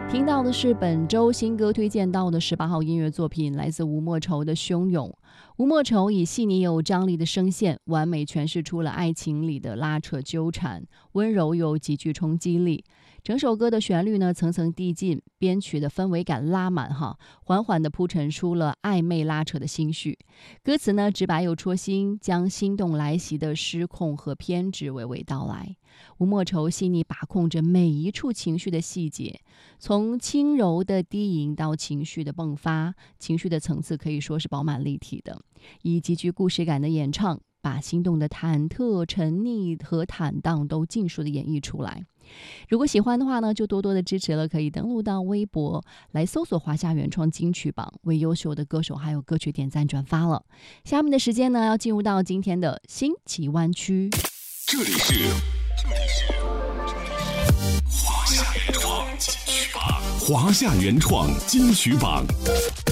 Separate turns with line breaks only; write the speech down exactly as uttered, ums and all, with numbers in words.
听到的是本周新歌推荐到的十八号音乐作品，来自吴莫愁的《汹涌》。吴莫愁以细腻有张力的声线，完美诠释出了爱情里的拉扯纠缠，温柔又极具冲击力。整首歌的旋律呢层层递进，编曲的氛围感拉满哈，缓缓地铺陈出了暧昧拉扯的心绪。歌词呢直白又戳心，将心动来袭的失控和偏执娓娓道来。吴莫愁细腻把控着每一处情绪的细节，从轻柔的低吟到情绪的迸发，情绪的层次可以说是饱满立体的，以极具故事感的演唱，把心动的忐忑、沉溺和坦荡都尽数的演绎出来。如果喜欢的话呢，就多多的支持了，可以登录到微博来搜索华夏原创金曲榜，为优秀的歌手还有歌曲点赞转发了。下面的时间呢，要进入到今天的新奇湾区。
这里是这里是华夏原创金曲榜，华夏原创金曲榜。